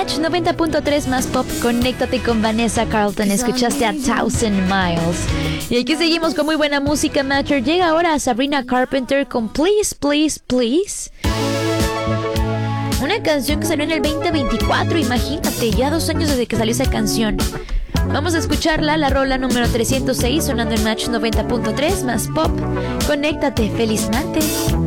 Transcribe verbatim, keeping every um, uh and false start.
Match noventa punto tres más pop. Conéctate con Vanessa Carlton. Escuchaste a Thousand Miles. Y aquí seguimos con muy buena música, Matcher. Llega ahora Sabrina Carpenter con Please, Please, Please. Una canción que salió en el veinte veinticuatro. Imagínate, ya dos años desde que salió esa canción. Vamos a escucharla, la rola número trescientos seis, sonando en Match noventa punto tres más pop. Conéctate, feliz martes.